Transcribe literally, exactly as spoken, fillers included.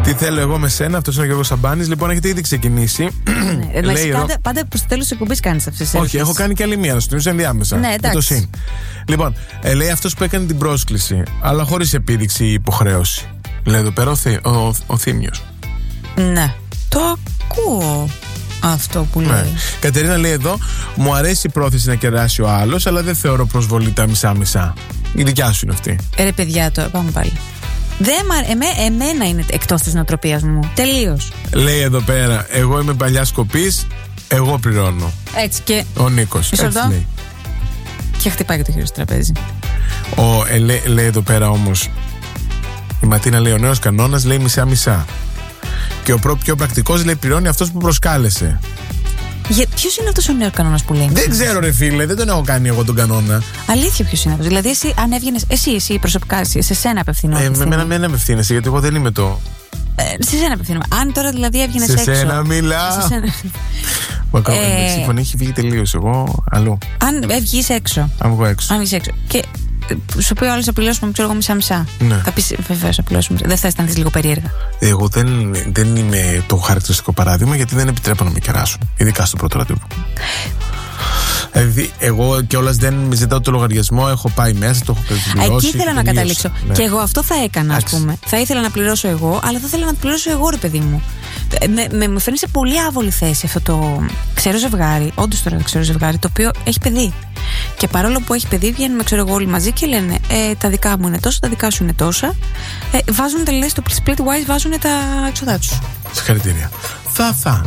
Τι θέλω εγώ με σένα, αυτός είναι ο Γιώργος Σαμπάνης. Λοιπόν, έχετε ήδη ξεκινήσει. Ναι, λέει πάντα, πάντα προς το τέλος της εκπομπής κάνεις αυτές τις ερωτήσεις. Όχι, έχω κάνει και άλλη μία, να σου θυμίσω ενδιάμεσα. Ναι, εντάξει. Λοιπόν, ε, λέει αυτός που έκανε την πρόσκληση, αλλά χωρίς επίδειξη ή υποχρέωση. Λέει εδώ πέρα ο, Θη, ο, ο, ο Θήμιος. Ναι, το ακούω αυτό που λέει. Ναι. Κατερίνα λέει εδώ, μου αρέσει η πρόθεση να κεράσει ο άλλος, αλλά δεν θεωρώ προσβολή τα μισά-μισά. Η δικιά σου είναι αυτή. Ε, ρε παιδιά, το πάμε πάλι. Δεν, εμέ, εμένα είναι εκτός της νοοτροπίας μου. Τελείως. Λέει εδώ πέρα, εγώ είμαι παλιά σκοπής, εγώ πληρώνω. Έτσι και. Ο Νίκος. Έτσι λέει. Και χτυπάει και το χέρι στο τραπέζι. Ο, ε, λέ, λέει εδώ πέρα όμως, η Ματίνα λέει, ο νέος κανόνας λέει μισά-μισά. Και ο πιο πρακτικός λέει, πληρώνει αυτός που προσκάλεσε. Ποιος είναι αυτός ο νέος κανόνας που λέει? Δεν ξέρω, ρε φίλε, δεν τον έχω κάνει εγώ τον κανόνα. Αλήθεια, ποιος είναι αυτός? Δηλαδή, εσύ αν έβγαινες, εσύ, εσύ προσωπικά, εσύ, σε σένα απευθυνόμαι. Ε, με μένα δεν απευθύνεσαι, γιατί εγώ δεν είμαι το. Ε, σε σένα απευθύνομαι. Αν τώρα δηλαδή έβγαινες έξω. Σε σένα μιλά. Σε σένα. Μακρό, ε, η φωνή έχει βγει τελείως. Εγώ αλλού. Αν βγεις έξω. Αν βγω έξω. Αν βγεις έξω. Και σου πει ο άλλος να πληρώσουμε, ξέρω εγώ, μισά-μισά. Ναι. Θα πεις βεβαίως να πληρώσουμε. Δεν θα αισθανθείς λίγο περίεργα? Εγώ δεν, δεν είμαι το χαρακτηριστικό παράδειγμα, γιατί δεν επιτρέπω να με κεράσουν. Ειδικά στο πρώτο ραντεβού. Δηλαδή, εγώ κιόλας δεν με ζητάω το λογαριασμό, έχω πάει μέσα, το έχω πληρώσει. Εκεί ήθελα να καταλήξω. Ναι. Και εγώ αυτό θα έκανα, ας πούμε. Θα ήθελα να πληρώσω εγώ, αλλά θα ήθελα να πληρώσω εγώ, ρε παιδί μου. Με, με, με φέρνει σε πολύ άβολη θέση αυτό το ξέρω ζευγάρι, όντως τώρα ξέρω ζευγάρι, το οποίο έχει παιδί. Και παρόλο που έχει παιδί, βγαίνουμε, ξέρω εγώ, όλοι μαζί και λένε ε, τα δικά μου είναι τόσα, τα δικά σου είναι τόσα. Ε, βάζουν τελείως στο split wise, βάζουν τα έξοδά τους. Συγχαρητήρια. Θα, θα.